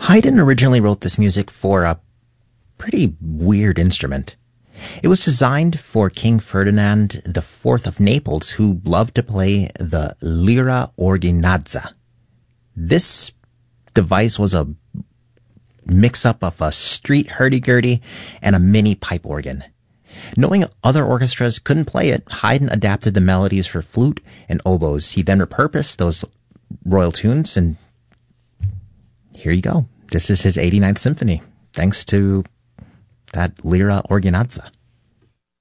Haydn originally wrote this music for a pretty weird instrument. It was designed for King Ferdinand IV of Naples, who loved to play the lira ordinazza. This device was a mix-up of a street hurdy-gurdy and a mini pipe organ. Knowing other orchestras couldn't play it, Haydn adapted the melodies for flute and oboes. He then repurposed those royal tunes, and here you go. This is his 89th symphony, thanks to that lira ordinazza.